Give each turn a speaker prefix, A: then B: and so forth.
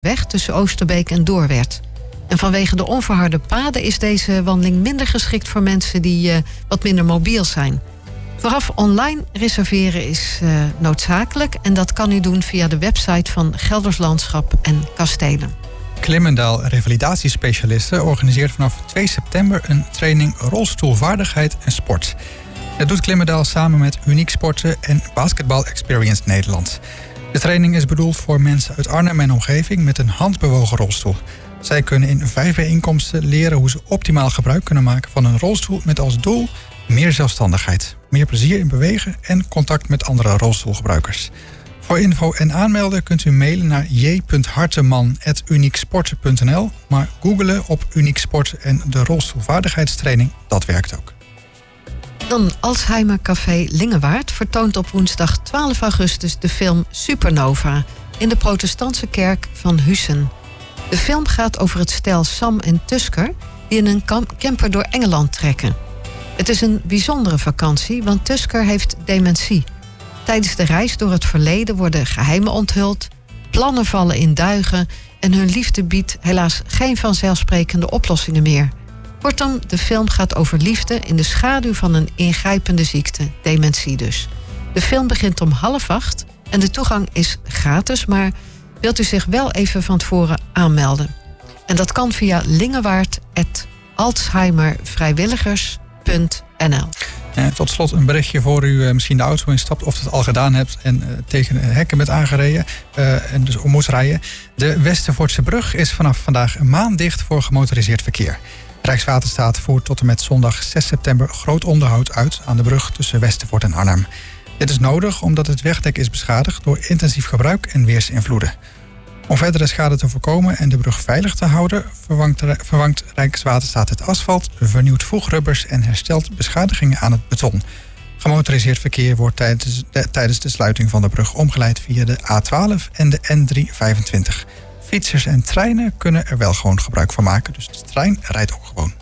A: weg tussen Oosterbeek en Doorwerth. En vanwege de onverharde paden is deze wandeling minder geschikt voor mensen die wat minder mobiel zijn. Vooraf online reserveren is noodzakelijk en dat kan u doen via de website van Gelders Landschap en Kastelen.
B: Klimmendaal Revalidatiespecialisten organiseert vanaf 2 september een training rolstoelvaardigheid en sport. Dat doet Klimmendaal samen met Uniek Sporten en Basketball Experience Nederland. De training is bedoeld voor mensen uit Arnhem en omgeving met een handbewogen rolstoel. Zij kunnen in 5 bijeenkomsten leren hoe ze optimaal gebruik kunnen maken van een rolstoel met als doel meer zelfstandigheid, meer plezier in bewegen en contact met andere rolstoelgebruikers. Voor info en aanmelden kunt u mailen naar j.harteman@unieksporten.nl, maar googelen op Uniek Sporten en de rolstoelvaardigheidstraining, dat werkt ook.
A: Dan Alzheimer Café Lingewaard vertoont op woensdag 12 augustus de film Supernova in de protestantse kerk van Hussen. De film gaat over het stel Sam en Tusker die in een camper door Engeland trekken. Het is een bijzondere vakantie, want Tusker heeft dementie. Tijdens de reis door het verleden worden geheimen onthuld, plannen vallen in duigen en hun liefde biedt helaas geen vanzelfsprekende oplossingen meer. Kortom, de film gaat over liefde in de schaduw van een ingrijpende ziekte, dementie dus. De film begint om 7:30 en de toegang is gratis, maar wilt u zich wel even van tevoren aanmelden. En dat kan via lingewaard@alzheimervrijwilligers.nl.
B: Tot slot een berichtje voor u misschien de auto instapt of het al gedaan hebt en tegen hekken bent aangereden en dus om moest rijden. De Westervoortse brug is vanaf vandaag een maand dicht voor gemotoriseerd verkeer. Rijkswaterstaat voert tot en met zondag 6 september groot onderhoud uit aan de brug tussen Westervoort en Arnhem. Dit is nodig omdat het wegdek is beschadigd door intensief gebruik en weersinvloeden. Om verdere schade te voorkomen en de brug veilig te houden, vervangt Rijkswaterstaat het asfalt, vernieuwt voegrubbers en herstelt beschadigingen aan het beton. Gemotoriseerd verkeer wordt tijdens de sluiting van de brug omgeleid via de A12 en de N325. Fietsers en treinen kunnen er wel gewoon gebruik van maken, dus de trein rijdt ook gewoon.